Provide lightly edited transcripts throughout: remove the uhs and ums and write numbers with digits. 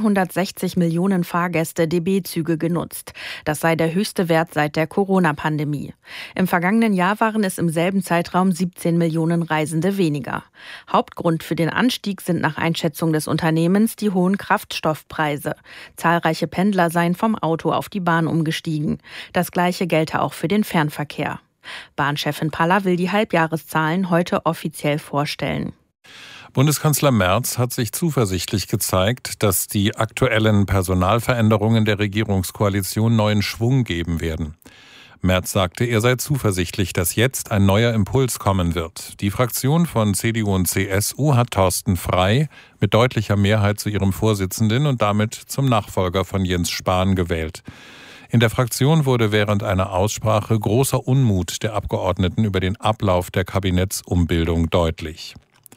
260 Millionen Fahrgäste DB-Züge genutzt. Das sei der höchste Wert seit der Corona-Pandemie. Im vergangenen Jahr waren es im selben Zeitraum 17 Millionen Reisende weniger. Hauptgrund für den Anstieg sind nach Einschätzung des Unternehmens die hohen Kraftstoffpreise. Zahlreiche Pendler seien vom Auto auf die Bahn umgestiegen. Das Gleiche gelte auch für den Fernverkehr. Bahnchefin Paller will die Halbjahreszahlen heute offiziell vorstellen. Bundeskanzler Merz hat sich zuversichtlich gezeigt, dass die aktuellen Personalveränderungen der Regierungskoalition neuen Schwung geben werden. Merz sagte, er sei zuversichtlich, dass jetzt ein neuer Impuls kommen wird. Die Fraktion von CDU und CSU hat Thorsten Frey mit deutlicher Mehrheit zu ihrem Vorsitzenden und damit zum Nachfolger von Jens Spahn gewählt. In der Fraktion wurde während einer Aussprache großer Unmut der Abgeordneten über den Ablauf der Kabinettsumbildung deutlich.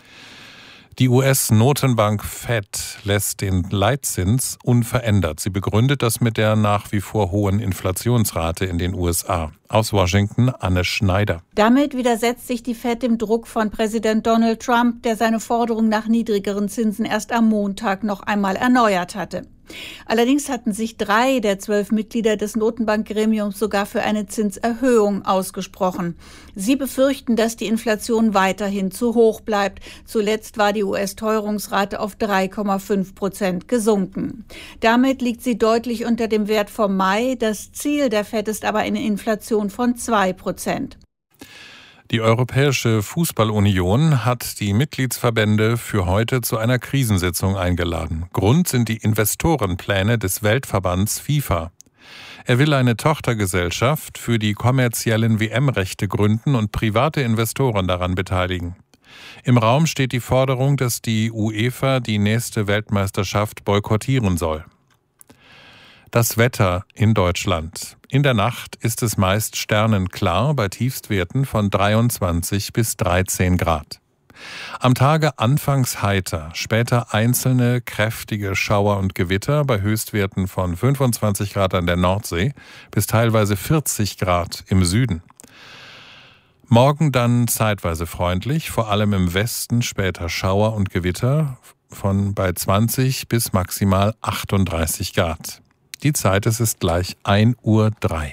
Die US-Notenbank Fed lässt den Leitzins unverändert. Sie begründet das mit der nach wie vor hohen Inflationsrate in den USA. Aus Washington, Anne Schneider. Damit widersetzt sich die Fed dem Druck von Präsident Donald Trump, der seine Forderung nach niedrigeren Zinsen erst am Montag noch einmal erneuert hatte. Allerdings hatten sich 3 der 12 Mitglieder des Notenbankgremiums sogar für eine Zinserhöhung ausgesprochen. Sie befürchten, dass die Inflation weiterhin zu hoch bleibt. Zuletzt war die US-Teuerungsrate auf 3,5% gesunken. Damit liegt sie deutlich unter dem Wert vom Mai. Das Ziel der Fed ist aber eine Inflation von 2%. Die Europäische Fußballunion hat die Mitgliedsverbände für heute zu einer Krisensitzung eingeladen. Grund sind die Investorenpläne des Weltverbands FIFA. Er will eine Tochtergesellschaft für die kommerziellen WM-Rechte gründen und private Investoren daran beteiligen. Im Raum steht die Forderung, dass die UEFA die nächste Weltmeisterschaft boykottieren soll. Das Wetter in Deutschland. In der Nacht ist es meist sternenklar bei Tiefstwerten von 23 bis 13 Grad. Am Tage anfangs heiter, später einzelne kräftige Schauer und Gewitter bei Höchstwerten von 25 Grad an der Nordsee bis teilweise 40 Grad im Süden. Morgen dann zeitweise freundlich, vor allem im Westen später Schauer und Gewitter von bei 20 bis maximal 38 Grad. Die Zeit, es ist gleich 1:03 Uhr.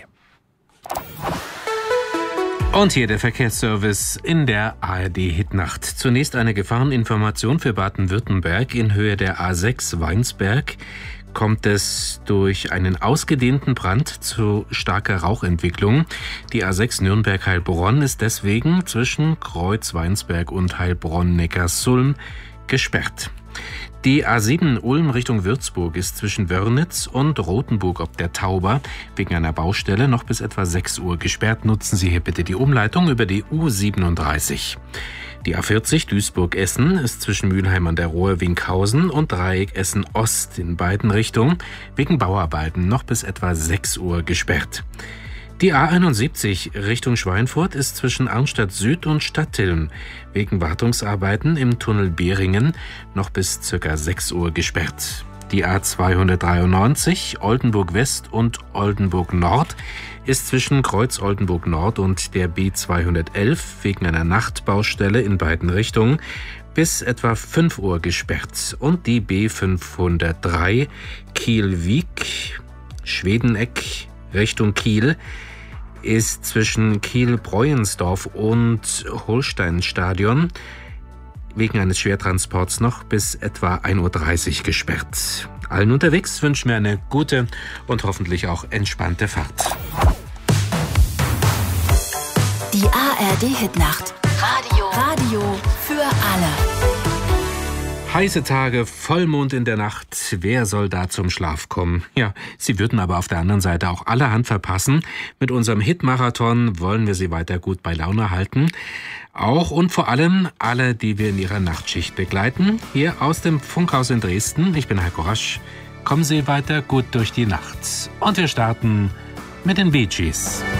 Und hier der Verkehrsservice in der ARD-Hitnacht. Zunächst eine Gefahreninformation für Baden-Württemberg. In Höhe der A6 Weinsberg kommt es durch einen ausgedehnten Brand zu starker Rauchentwicklung. Die A6 Nürnberg-Heilbronn ist deswegen zwischen Kreuz Weinsberg und Heilbronn-Neckarsulm gesperrt. Die A7 Ulm Richtung Würzburg ist zwischen Wörnitz und Rothenburg ob der Tauber wegen einer Baustelle noch bis etwa 6 Uhr gesperrt. Nutzen Sie hier bitte die Umleitung über die U37. Die A40 Duisburg-Essen ist zwischen Mülheim an der Ruhr Winkhausen und Dreieck Essen-Ost in beiden Richtungen wegen Bauarbeiten noch bis etwa 6 Uhr gesperrt. Die A71 Richtung Schweinfurt ist zwischen Arnstadt Süd und Stadtilm wegen Wartungsarbeiten im Tunnel Behringen noch bis ca. 6 Uhr gesperrt. Die A293 Oldenburg West und Oldenburg Nord ist zwischen Kreuz Oldenburg Nord und der B211 wegen einer Nachtbaustelle in beiden Richtungen bis etwa 5 Uhr gesperrt. Und die B503 Kiel-Wiek, Schwedeneck Richtung Kiel ist zwischen Kiel-Breuensdorf und Holsteinstadion wegen eines Schwertransports noch bis etwa 1:30 Uhr gesperrt. Allen unterwegs wünschen wir eine gute und hoffentlich auch entspannte Fahrt. Die ARD-Hitnacht. Radio für alle. Heiße Tage, Vollmond in der Nacht. Wer soll da zum Schlaf kommen? Ja, Sie würden aber auf der anderen Seite auch allerhand verpassen. Mit unserem Hit-Marathon wollen wir Sie weiter gut bei Laune halten. Auch und vor allem alle, die wir in ihrer Nachtschicht begleiten. Hier aus dem Funkhaus in Dresden. Ich bin Heiko Rasch. Kommen Sie weiter gut durch die Nacht. Und wir starten mit den Bee Gees.